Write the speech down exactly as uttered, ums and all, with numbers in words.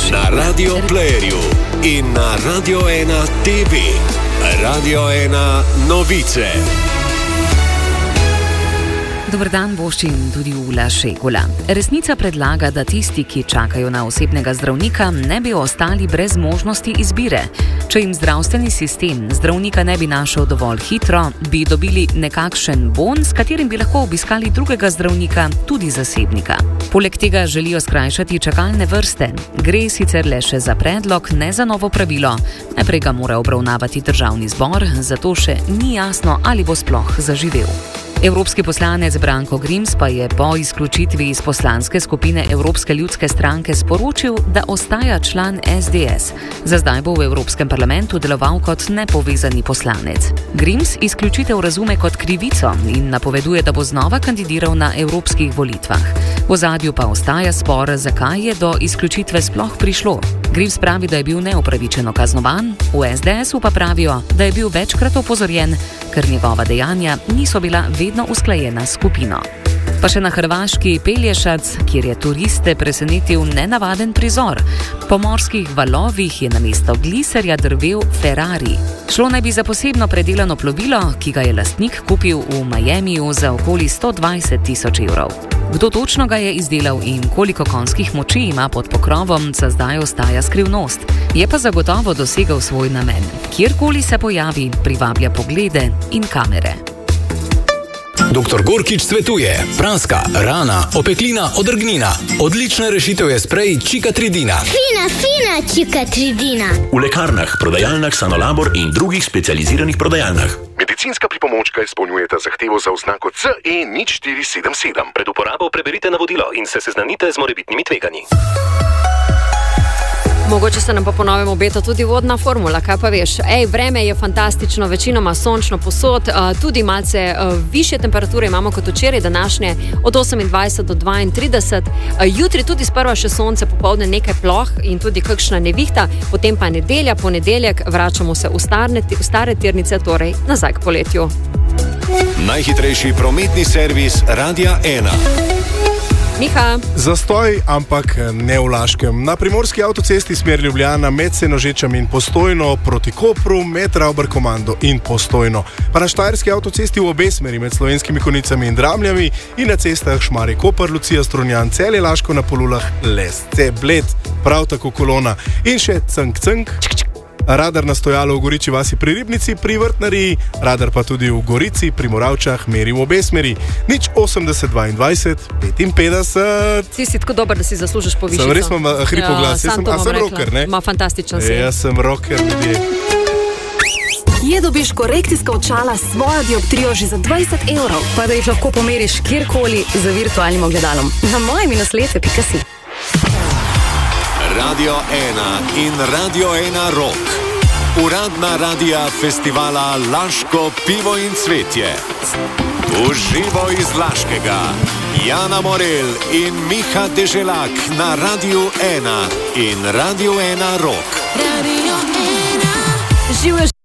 na Radio Playerju in na Radio ena T V. Radio ena novice. Dober dan, voščim tudi Ula Šegula. Resnica predlaga, da tisti, ki čakajo na osebnega zdravnika, ne bi ostali brez možnosti izbire. Če jim zdravstveni sistem zdravnika ne bi našel dovolj hitro, bi dobili nekakšen bon, s katerim bi lahko obiskali drugega zdravnika, tudi zasebnika. Poleg tega želijo skrajšati čakalne vrste. Gre sicer le še za predlog, ne za novo pravilo. Najprej ga mora obravnavati državni zbor, zato še ni jasno, ali bo sploh zaživel. Evropski poslanec Branko Grims pa je po izključitvi iz poslanske skupine Evropske ljudske stranke sporočil, da ostaja član S D S. Za zdaj bo v Evropskem parlamentu deloval kot nepovezani poslanec. Grims izključitev razume kot krivico in napoveduje, da bo znova kandidiral na evropskih volitvah. V ozadju pa ostaja spor, zakaj je do izključitve sploh prišlo. Grims pravi, da je bil neupravičeno kaznovan, v S D S-u pa pravijo, da je bil večkrat opozorjen, ker njegova dejanja niso bila vedno usklajena s skupino. Pa še na hrvaški Pelješac, kjer je turiste presenetil nenavaden prizor. Po morskih valovih je namesto gliserja drvel Ferrari. Šlo naj bi za posebno predelano plovilo, ki ga je lastnik kupil v Miamiju za okoli sto dvajset tisoč evrov. Kdo točno ga je izdelal in koliko konjskih moči ima pod pokrovom, za zdaj ostaja skrivnost. Je pa zagotovo dosegel svoj namen. Kjerkoli se pojavi, privablja poglede in kamere. Doktor Gorkič svetuje: praska, rana, opeklina, odrgnina. Odlična rešitev je sprej Čikatridina. Fina, fina Čikatridina. V lekarnah, prodajalnah Sanolabor in drugih specializiranih prodajalnah. Medicinska pripomočka izpolnjujeta zahtevo za oznako C E nič štiri sedem sedem. Pred uporabo preberite navodilo in se seznanite z morebitnimi tveganji. Mogoče se nam pa po novem obeta tudi vodna formula, kaj pa veš. Ej, vreme je fantastično, večinoma sončno posod, tudi malce višje temperature imamo kot včeraj, današnje od osemindvajset do dvaintrideset. Jutri tudi sprva še sonce, popoldne nekaj ploh in tudi kakšna nevihta, potem pa nedelja, ponedeljek, vračamo se v, starne, v stare tirnice, torej nazaj k poletju. Najhitrejši prometni servis Radia ena. Miha. Zastoj, ampak ne v Laškem. Na primorski avtocesti smer Ljubljana med Senožečem in Postojno proti Kopru med Ravbar-Komando in Postojno. Pa na štajerski avtocesti v obe smeri med Slovenskimi Konjicami in Dramljami in na cestah Šmarje-Koper, Lucija, Strunjan, Celje, Laško, na Polulah, Lesce, Bled, prav tako kolona in še cnk-cnk. Radar na stojalo v Goriči vasi pri Ribnici, pri Vrtnariji, radar pa tudi v Gorici, pri Moravčah, meri v obe smeri. Nič osemdeset dvaindvajset petinpetdeset. Ti si tako dober, da si zaslužiš povišico. Sem res imam hripov glas, ja, sem, a sem rocker, ne? Ma fantastičen si. Ja, sem rocker, ljudje. Kje dobiš korekcijska očala s svojo dioptrijo že za dvajset evrov? Pa da jih lahko pomeriš kjerkoli za virtualnim ogledalom. Na mojem nasledce pika si. Radio ena in Radio ena Rock. Uradna radija festivala Laško pivo in cvetje. Uživo iz Laškega. Jana Morel in Miha Deželak na Radiu ena in Radio ena Rock. Radio ena. Živeš